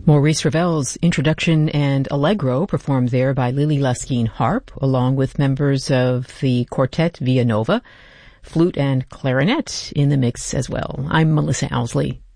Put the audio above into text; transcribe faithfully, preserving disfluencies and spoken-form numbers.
Maurice Ravel's Introduction and Allegro, performed there by Lily Laskin harp, along with members of the Quartet Villanova, flute and clarinet in the mix as well. I'm Melissa Owsley.